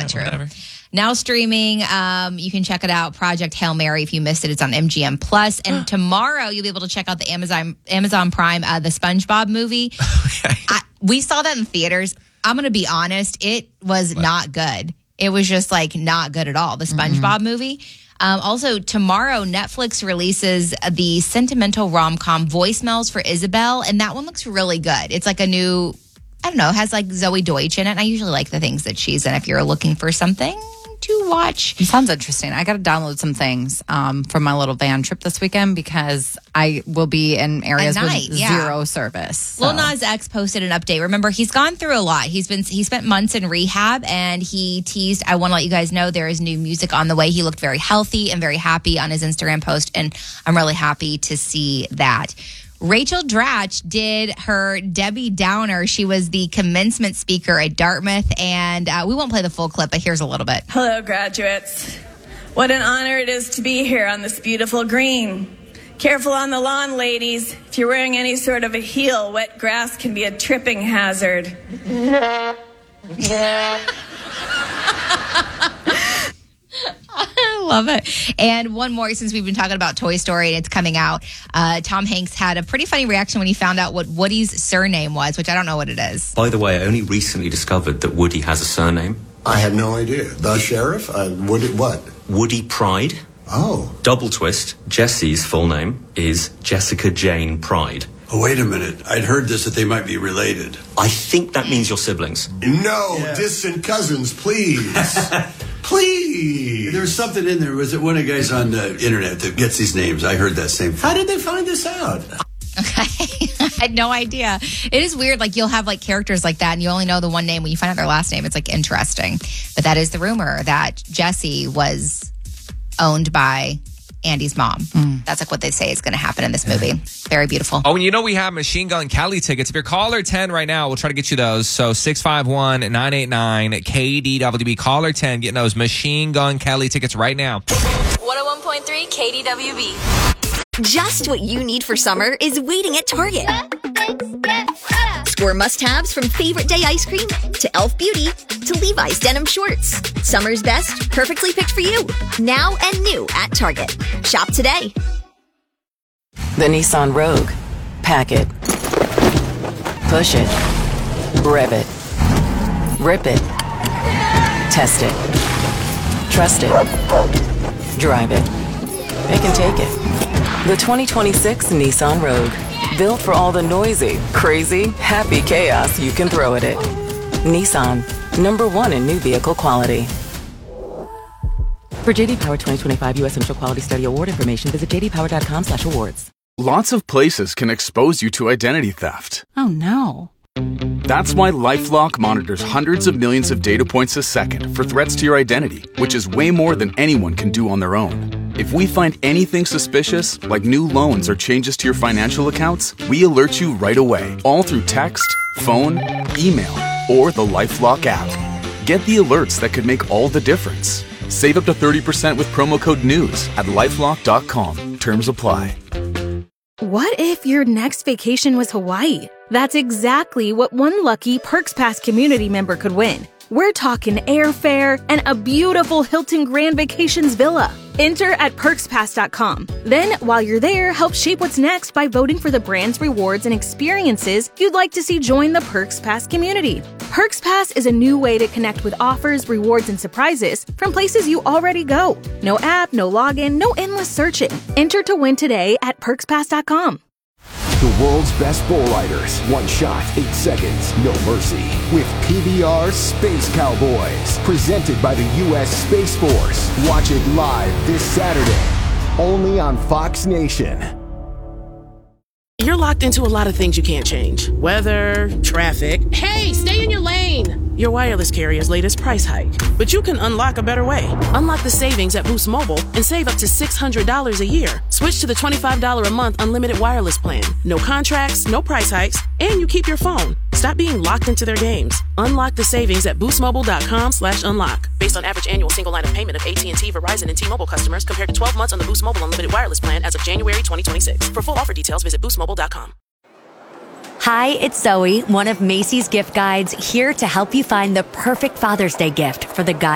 not true. Whatever. Now streaming, you can check it out. Project Hail Mary. If you missed it, it's on MGM Plus. And tomorrow you'll be able to check out the Amazon Prime, the SpongeBob movie. Okay. We saw that in theaters. I'm going to be honest. It was not good. It was just not good at all. The SpongeBob movie. Also, tomorrow, Netflix releases the sentimental rom-com Voicemails for Isabel, and that one looks really good. It's a new, I don't know, it has Zoe Deutsch in it, and I usually like the things that she's in if you're looking for something to watch. It sounds interesting. I got to download some things for my little van trip this weekend because I will be in areas with zero service. So. Lil Nas X posted an update. Remember, he's gone through a lot. He spent months in rehab, and he teased, I want to let you guys know there is new music on the way. He looked very healthy and very happy on his Instagram post, and I'm really happy to see that. Rachel Dratch did her Debbie Downer. She was the commencement speaker at Dartmouth, and we won't play the full clip, but here's a little bit. Hello, graduates. What an honor it is to be here on this beautiful green. Careful on the lawn, ladies. If you're wearing any sort of a heel, wet grass can be a tripping hazard. I love it. And one more, since we've been talking about Toy Story and it's coming out, Tom Hanks had a pretty funny reaction when he found out what Woody's surname was, which I don't know what it is. By the way, I only recently discovered that Woody has a surname. I had no idea. The sheriff? Woody what? Woody Pride. Oh. Double twist, Jessie's full name is Jessica Jane Pride. Oh, wait a minute. I'd heard this, that they might be related. I think that means you're siblings. No, distant cousins, please. Please. There was something in there. Was it one of the guys on the internet that gets these names? I heard that same thing. How did they find this out? Okay. I had no idea. It is weird. You'll have characters like that and you only know the one name. When you find out their last name, it's interesting. But that is the rumor that Jessie was owned by Andy's mom. That's what they say is going to happen in this movie. Very beautiful. Oh, and we have Machine Gun Kelly tickets. If you're caller 10 right now, we'll try to get you those. So 651-989-KDWB. Caller 10, getting those Machine Gun Kelly tickets right now. 101.3 KDWB. Just what you need for summer is waiting at Target. Score must-haves from favorite day ice cream to Elf Beauty to Levi's denim shorts. Summer's best, perfectly picked for you. Now and new at Target. Shop today. The Nissan Rogue. Pack it. Push it. Rev it. Rip it. Test it. Trust it. Drive it. It can take it. The 2026 Nissan Rogue. Built for all the noisy, crazy, happy chaos you can throw at it. Nissan. #1 in new vehicle quality. For JD Power 2025 U.S. Initial Quality Study Award information, visit jdpower.com/awards. Lots of places can expose you to identity theft. Oh, no. That's why LifeLock monitors hundreds of millions of data points a second for threats to your identity, which is way more than anyone can do on their own. If we find anything suspicious, like new loans or changes to your financial accounts, we alert you right away, all through text, phone, email, or the LifeLock app. Get the alerts that could make all the difference. Save up to 30% with promo code NEWS at LifeLock.com. Terms apply. What if your next vacation was Hawaii? That's exactly what one lucky Perks Pass community member could win. We're talking airfare and a beautiful Hilton Grand Vacations villa. Enter at PerksPass.com. Then, while you're there, help shape what's next by voting for the brands, rewards, and experiences you'd like to see join the Perks Pass community. Perks Pass is a new way to connect with offers, rewards, and surprises from places you already go. No app, no login, no endless searching. Enter to win today at PerksPass.com. The world's best bull riders. One shot, 8 seconds, no mercy. With PBR Space Cowboys. Presented by the U.S. Space Force. Watch it live this Saturday. Only on Fox Nation. You're locked into a lot of things you can't change. Weather, traffic. Hey, stay in your lane! Your wireless carrier's latest price hike. But you can unlock a better way. Unlock the savings at Boost Mobile and save up to $600 a year. Switch to the $25 a month unlimited wireless plan. No contracts, no price hikes, and you keep your phone. Stop being locked into their games. Unlock the savings at boostmobile.com/unlock. Based on average annual single line of payment of AT&T, Verizon, and T-Mobile customers compared to 12 months on the Boost Mobile unlimited wireless plan as of January 2026. For full offer details, visit boostmobile.com. Hi, it's Zoe, one of Macy's gift guides, here to help you find the perfect Father's Day gift for the guy